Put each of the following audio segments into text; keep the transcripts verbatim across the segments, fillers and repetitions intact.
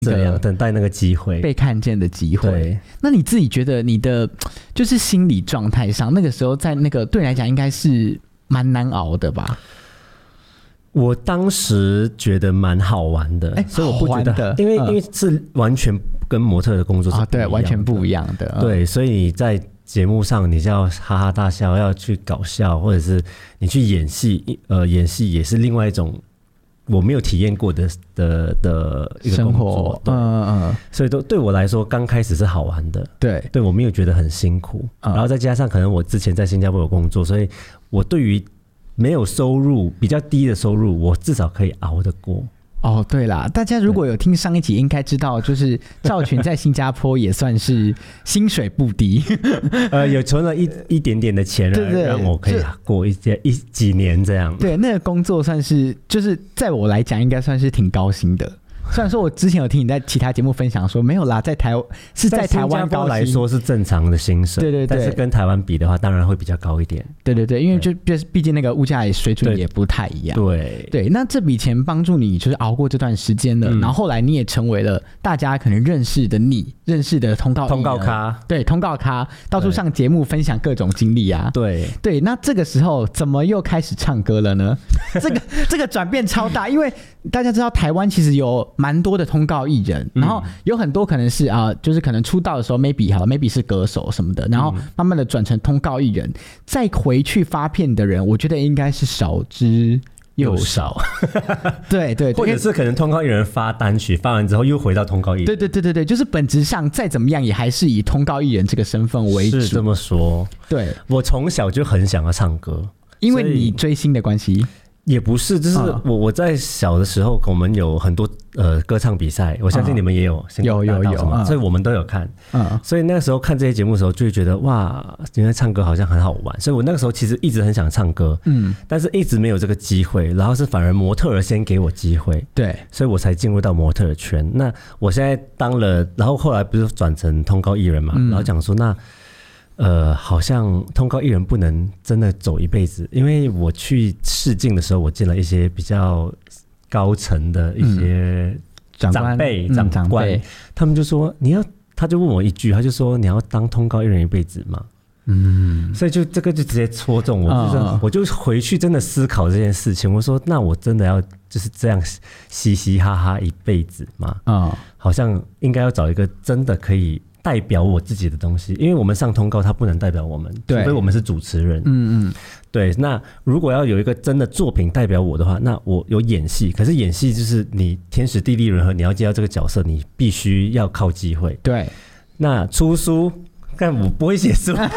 这样等待那个机会， 被看见的机会。 对， 那你自己觉得你的就是心理状态上，那个时候在那个对你来讲应该是蛮难熬的吧？ 我当时觉得蛮好玩的， 欸、 所以我不觉得，因为、嗯、因为是完全跟模特的工作是不一样的、 哦、对，完全不一样的。 嗯、对，所以你在节目上你就要哈哈大笑，要去搞笑，或者是你去演戏，呃，演戏也是另外一种我没有体验过的的的一个工作，嗯嗯嗯，所以都对我来说刚开始是好玩的， 对， 对我没有觉得很辛苦、嗯，然后再加上可能我之前在新加坡有工作，所以我对于没有收入比较低的收入，我至少可以熬得过。 哦，对啦，大家如果有听上一集，应该知道，就是兆群在新加坡也算是薪水不低， 呃，有存了一一点点的钱，对对，让我可以过一些一几年这样。 对，那个工作算是，就是在我来讲，应该算是挺高薪的。虽然说我之前有听你在其他节目分享说没有啦，在台是在台湾高薪来说是正常的薪水， 对对对， 但是跟台湾比的话，当然会比较高一点。 对对对，因为就毕竟那个物价水准也不太一样。 对对，那这笔钱帮助你就是熬过这段时间了、嗯，然后后来你也成为了大家可能认识的你认识的通告通告咖， 对，通告咖到处上节目分享各种经历啊。 对对，那这个时候怎么又开始唱歌了呢？这个这个转变超大，因为大家知道台湾其实有蛮多的通告艺人，然后有很多可能是啊、呃，就是可能出道的时候 maybe 好 maybe 是歌手什么的，然后慢慢的转成通告艺人，再回去发片的人，我觉得应该是少之又少。对 对, 对， 或者是可能通告艺人发单曲，发完之后又回到通告艺人。 对对对对对，就是本质上再怎么样也还是以通告艺人这个身份为主。 是这么说。对，我从小就很想要唱歌， 因为你追星的关系。 也不是，就是我我在小的时候，我们有很多呃歌唱比赛，我相信你们也有， 嗯、有有有，嗯、 所以我们都有看。嗯，所以那个时候看这些节目的时候，就会觉得哇，原来唱歌好像很好玩。所以我那个时候其实一直很想唱歌，嗯，但是一直没有这个机会，然后是反而模特儿先给我机会， 对， 所以我才进入到模特儿圈。那我现在当了，然后后来不是转成通告艺人嘛，嗯、然后讲说那。呃，好像通告艺人不能真的走一辈子，因为我去试镜的时候，我见了一些比较高层的一些长辈、嗯、长官、嗯，他们就说你要，他就问我一句，他就说你要当通告艺人一辈子吗？嗯，所以就这个就直接戳中我，就说、嗯、我就回去真的思考这件事情。我说，那我真的要就是这样嘻嘻哈哈一辈子吗？嗯，好像应该要找一个真的可以。代表我自己的东西，因为我们上通告，它不能代表我们，除非我们是主持人。嗯嗯，对。那如果要有一个真的作品代表我的话，那我有演戏，可是演戏就是你天时地利人和，你要接到这个角色，你必须要靠机会。对。那出书。但我不会写书。刚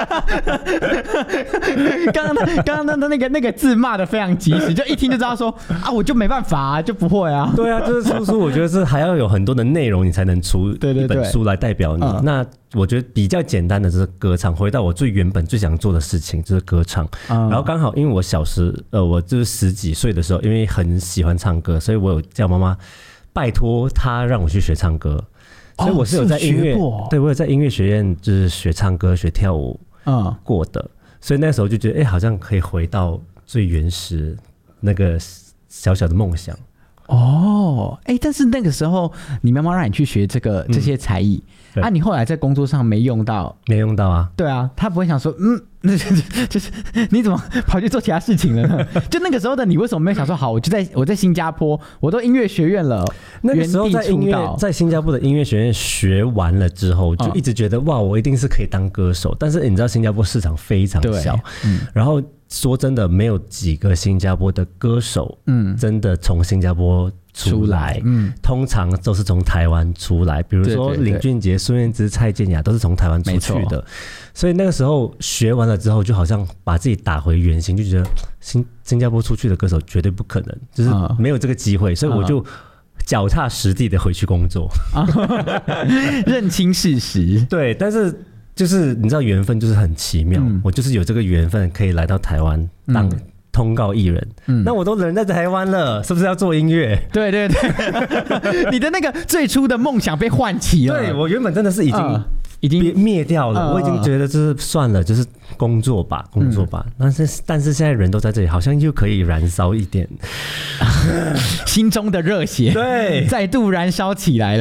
刚他刚刚他那个那个字骂的非常及时，就一听就知道说啊，我就没办法啊，就不会啊。 对啊，就是出书，我觉得是还要有很多的内容，你才能出一本书来代表你。对对对，那我觉得比较简单的就是歌唱，回到我最原本最想做的事情就是歌唱。嗯、然后刚好因为我小时呃，我就是十几岁的时候，因为很喜欢唱歌，所以我有叫妈妈拜托她让我去学唱歌。所以我是有在音乐，哦、对我有在音乐学院就是学唱歌、学跳舞，嗯，过的。所以那时候就觉得，哎、欸，好像可以回到最原始那个小小的梦想。 哦，哎、欸，但是那个时候你妈妈让你去学这个这些才艺，嗯、啊，你后来在工作上没用到， 没用到啊？ 对啊，她不会想说，嗯。那就是你怎么跑去做其他事情了呢？就那个时候的你为什么没有想说好，我就在我在新加坡，我都音乐学院了， 那个时候在音乐在新加坡的音乐学院学完了之后，就一直觉得、嗯、哇，我一定是可以当歌手。但是你知道新加坡市场非常小，嗯、然后说真的，没有几个新加坡的歌手，嗯，真的从新加坡出来，嗯，通常都是从台湾出来，比如说林俊杰、孙燕姿、蔡健雅都是从台湾出去的。所以那个时候学完了之后，就好像把自己打回原形，就觉得新新加坡出去的歌手绝对不可能，就是没有这个机会，所以我就脚踏实地的回去工作， 认清事实。 对，但是就是你知道缘分就是很奇妙，嗯、我就是有这个缘分可以来到台湾当通告艺人，嗯、那我都人在台湾了，是不是要做音乐？ 对对对，你的那个最初的梦想被唤起了。 对，我原本真的是已经。嗯已经灭掉了、嗯，我已经觉得就是算了，就是工作吧，工作吧。嗯、但是但是现在人都在这里，好像又可以燃烧一点心中的热血， 对， 再度燃烧起来了。